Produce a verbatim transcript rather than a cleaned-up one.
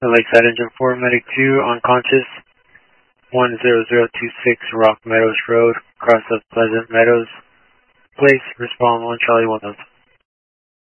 The Lakeside Engine four, Medic two, unconscious, one zero zero two six Rock Meadows Road, cross of Pleasant Meadows. Place, respond one Charlie one thousand.